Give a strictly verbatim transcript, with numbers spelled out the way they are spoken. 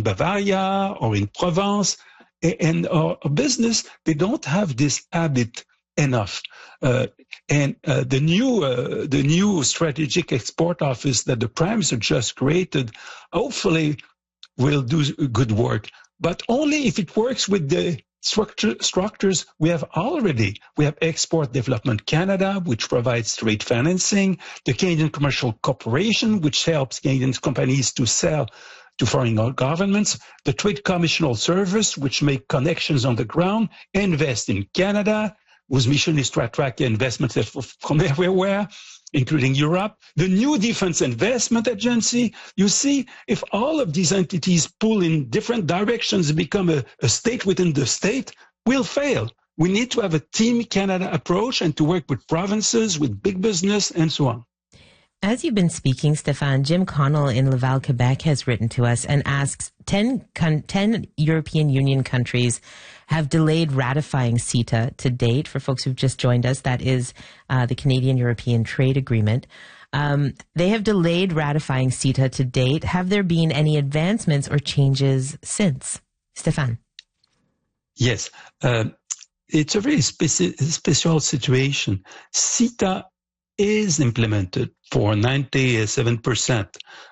in Bavaria or in Provence. And our business, they don't have this habit enough. Uh, and uh, the new uh, the new strategic export office that the Prime Minister just created, hopefully, will do good work. But only if it works with the structure, structures we have already. We have Export Development Canada, which provides trade financing, the Canadian Commercial Corporation, which helps Canadian companies to sell to foreign governments, the Trade Commissioner Service, which make connections on the ground, Invest in Canada, whose mission is to attract investments from everywhere, including Europe, the new Defense Investment Agency. You see, if all of these entities pull in different directions and become a, a state within the state, we'll fail. We need to have a Team Canada approach and to work with provinces, with big business, and so on. As you've been speaking, Stéphane, Jim Connell in Laval, Quebec has written to us and asks, ten, ten European Union countries have delayed ratifying CETA to date. For folks who've just joined us, that is uh, the Canadian-European Trade Agreement. Um, they have delayed ratifying CETA to date. Have there been any advancements or changes since? Stéphane? Yes. Uh, it's a very speci- special situation. CETA is implemented for ninety-seven percent